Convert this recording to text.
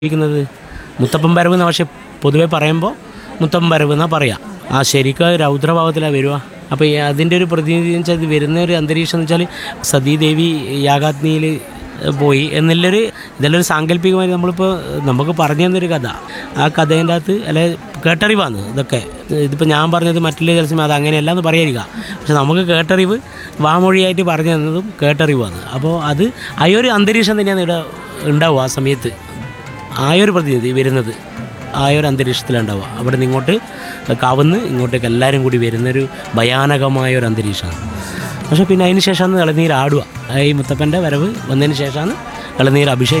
ഇരിക്കുന്നത് മുത്തപ്പൻ വരവ് എന്ന് പക്ഷേ പൊതുവെ പറയുമ്പോൾ മുത്തപ്പൻ വരവ് എന്നാണ് പറയുക. ആ ശരിക്കും രൗദ്രഭാവത്തിലാണ് വരിക. അപ്പോൾ അതിൻ്റെ ഒരു പ്രതിനിധി എന്ന് വെച്ചാൽ ഇത് വരുന്ന ഒരു അന്തരീക്ഷം എന്ന് വെച്ചാൽ സതീദേവി യാഗാഗ്നിയിൽ പോയി ഇതെല്ലാം ഒരു സാങ്കല്പികമായി നമുക്ക് പറഞ്ഞു തന്നൊരു കഥ. ആ കഥേൻ്റെ അകത്ത് അല്ലെ കേട്ടറിവാണ് ഇതൊക്കെ. ഇതിപ്പോൾ ഞാൻ പറഞ്ഞത് മറ്റുള്ള ചില സമയം അത് അങ്ങനെയല്ല എന്ന് പറയാതിരിക്കുക. പക്ഷെ നമുക്ക് കേട്ടറിവ് വാമൊഴിയായിട്ട് പറഞ്ഞു തന്നതും കേട്ടറിവാണ്. അപ്പോൾ അത് ആ ഒരു അന്തരീക്ഷം തന്നെയാണ് ഇവിടെ ഉണ്ടാവുക. ആ സമയത്ത് ആ ഒരു പ്രതിനിധി വരുന്നത് ആ ഒരു അന്തരീക്ഷത്തിലുണ്ടാവുക. അവിടെ നിന്ന് ഇങ്ങോട്ട് കാവുന്ന് ഇങ്ങോട്ടേക്ക് എല്ലാവരും കൂടി വരുന്നൊരു ഭയാനകമായ ഒരു അന്തരീക്ഷമാണ്. പക്ഷേ പിന്നെ അതിന് ശേഷമാണ് ഇളനീർ ആടുക. ഈ മുത്തപ്പൻ്റെ വരവ് വന്നതിന് ശേഷമാണ് ഇളനീർ അഭിഷേകം